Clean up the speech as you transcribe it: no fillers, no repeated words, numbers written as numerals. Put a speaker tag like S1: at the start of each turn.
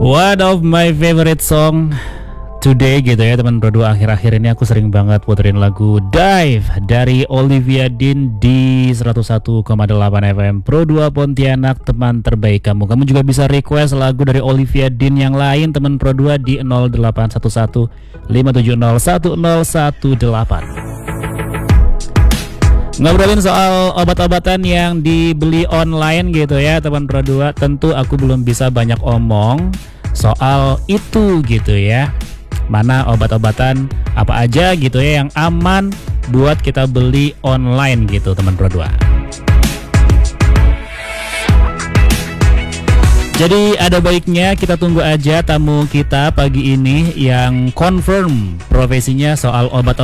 S1: One of my favorite song today gitu ya teman Pro 2. Akhir-akhir ini aku sering banget puterin lagu Dive dari Olivia Dean di 101,8 FM Pro 2 Pontianak, teman terbaik kamu. Kamu juga bisa request lagu dari Olivia Dean yang lain teman Pro 2 di 0811 570 1018. Ngobrolin soal obat-obatan yang dibeli online gitu ya teman Pro 2. Tentu aku belum bisa banyak omong soal itu gitu ya. Mana obat-obatan apa aja gitu ya yang aman buat kita beli online gitu teman Pro 2. Jadi ada baiknya kita tunggu aja tamu kita pagi ini yang confirm profesinya soal obat-obatan